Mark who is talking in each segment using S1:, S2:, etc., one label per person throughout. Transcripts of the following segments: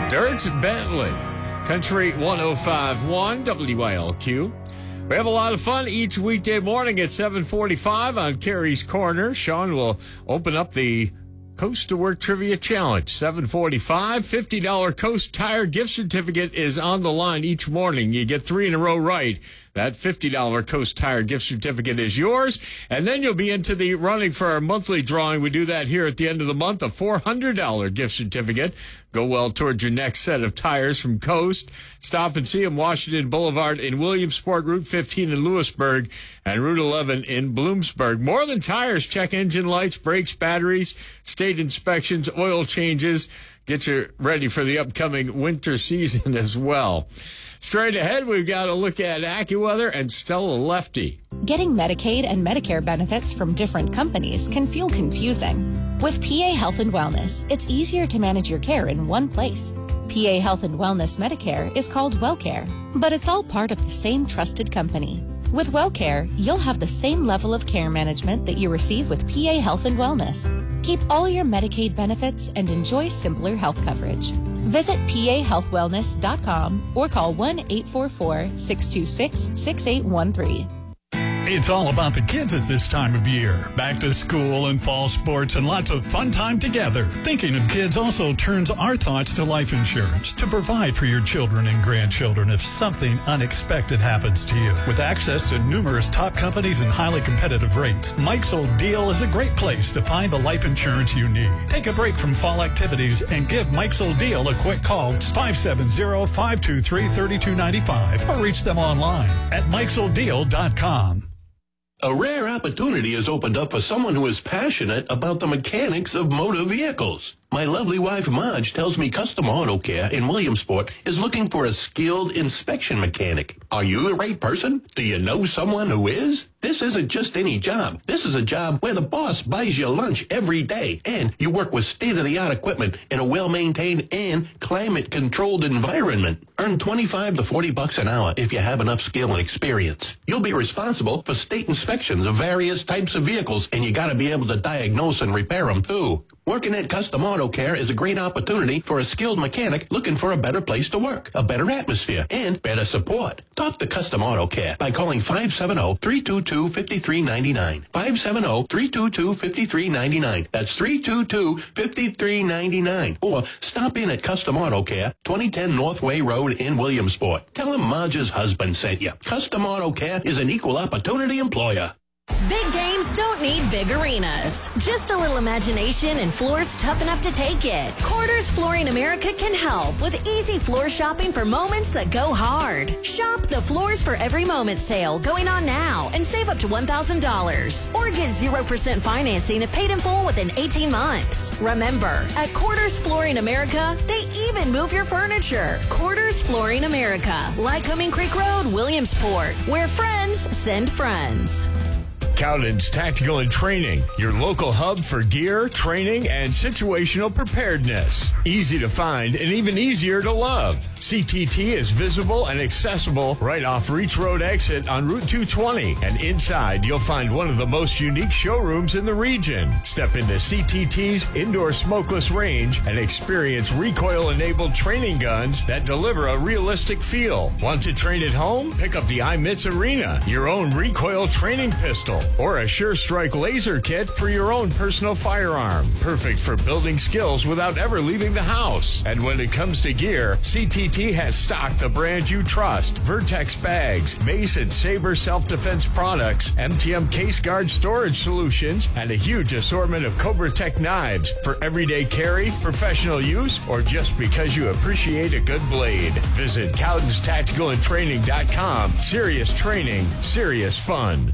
S1: Dirt Bentley, Country 105.1 WILQ. We have a lot of fun each weekday morning at 7:45 on Carrie's Corner. Sean will open up the Coast to Work Trivia Challenge. 7:45, $50 Coast Tire gift certificate is on the line each morning. You get 3 in a row right. That $50 Coast Tire gift certificate is yours. And then you'll be into the running for our monthly drawing. We do that here at the end of the month, a $400 gift certificate. Go well towards your next set of tires from Coast. Stop and see them, Washington Boulevard in Williamsport, Route 15 in Lewisburg, and Route 11 in Bloomsburg. More than tires, check engine lights, brakes, batteries, state inspections, oil changes. Get you ready for the upcoming winter season as well. Straight ahead, we've got a look at AccuWeather and Stella Lefty.
S2: Getting Medicaid and Medicare benefits from different companies can feel confusing. With PA Health and Wellness, it's easier to manage your care in one place. PA Health and Wellness Medicare is called WellCare, but it's all part of the same trusted company. With WellCare, you'll have the same level of care management that you receive with PA Health and Wellness. Keep all your Medicaid benefits and enjoy simpler health coverage. Visit pahealthwellness.com or call 1-844-626-6813.
S3: It's all about the kids at this time of year. Back to school and fall sports and lots of fun time together. Thinking of kids also turns our thoughts to life insurance to provide for your children and grandchildren if something unexpected happens to you. With access to numerous top companies and highly competitive rates, Mike's Old Deal is a great place to find the life insurance you need. Take a break from fall activities and give Mike's Old Deal a quick call, 570-523-3295, or reach them online at Mike'sOldDeal.com.
S4: A rare opportunity has opened up for someone who is passionate about the mechanics of motor vehicles. My lovely wife, Marge, tells me Custom Auto Care in Williamsport is looking for a skilled inspection mechanic. Are you the right person? Do you know someone who is? This isn't just any job. This is a job where the boss buys you lunch every day, and you work with state-of-the-art equipment in a well-maintained and climate-controlled environment. Earn $25 to $40 an hour if you have enough skill and experience. You'll be responsible for state inspections of various types of vehicles, and you got to be able to diagnose and repair them, too. Working at Custom Auto Care is a great opportunity for a skilled mechanic looking for a better place to work, a better atmosphere, and better support. Talk to Custom Auto Care by calling 570-322-5399. 570-322-5399. That's 322-5399. Or stop in at Custom Auto Care, 2010 Northway Road in Williamsport. Tell them Marge's husband sent you. Custom Auto Care is an equal opportunity employer.
S5: Big games don't need big arenas. Just a little imagination and floors tough enough to take it. Quarters Flooring America can help with easy floor shopping for moments that go hard. Shop the Floors for Every Moment sale going on now and save up to $1,000. Or get 0% financing if paid in full within 18 months. Remember, at Quarters Flooring America, they even move your furniture. Quarters Flooring America, Lycoming Creek Road, Williamsport, where friends send friends.
S1: Cowden's Tactical and Training, your local hub for gear, training, and situational preparedness. Easy to find and even easier to love. CTT is visible and accessible right off Reach Road exit on Route 220. And inside, you'll find one of the most unique showrooms in the region. Step into CTT's indoor smokeless range and experience recoil-enabled training guns that deliver a realistic feel. Want to train at home? Pick up the iMITS Arena, your own recoil training pistol, or a Sure Strike laser kit for your own personal firearm. Perfect for building skills without ever leaving the house. And when it comes to gear, CTT has stocked the brands you trust. Vertex bags, Mace and Saber self-defense products, MTM case guard storage solutions, and a huge assortment of Cobra Tech knives for everyday carry, professional use, or just because you appreciate a good blade. Visit Cowden'sTacticalAndTraining.com. Serious training, serious fun.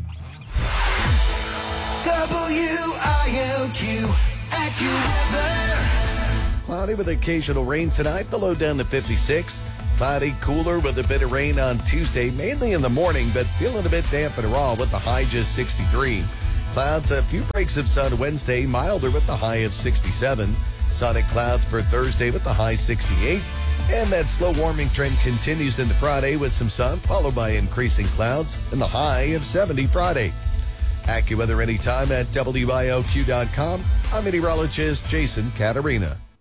S6: WILQ AccuWeather.
S7: Cloudy with occasional rain tonight, the low down to 56. Cloudy, cooler with a bit of rain on Tuesday, mainly in the morning, but feeling a bit damp and raw with the high just 63. Clouds, a few breaks of sun Wednesday, milder with the high of 67. Sunny clouds for Thursday with the high 68. And that slow warming trend continues into Friday with some sun, followed by increasing clouds and the high of 70 Friday. AccuWeather anytime at WILQ.com. I'm meteorologist Jason Catarina.